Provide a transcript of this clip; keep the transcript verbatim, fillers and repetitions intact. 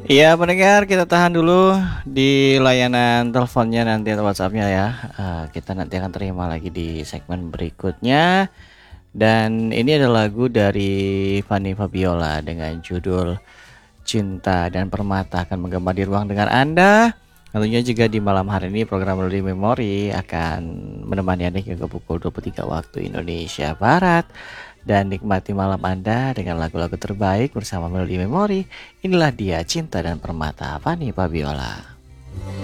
Iya pendengar, kita tahan dulu di layanan teleponnya nanti atau WhatsApp-nya ya. Eh, kita nanti akan terima lagi di segmen berikutnya. Dan ini ada lagu dari Fanny Fabiola dengan judul Cinta dan Permata akan menggema di ruang dengar Anda. Tentunya juga di malam hari ini program Melodi Memori akan menemani Anda hingga pukul dua puluh tiga waktu Indonesia Barat. Dan nikmati malam Anda dengan lagu-lagu terbaik bersama Melodi Memori. Inilah dia Cinta dan Permata Fanny Fabiola.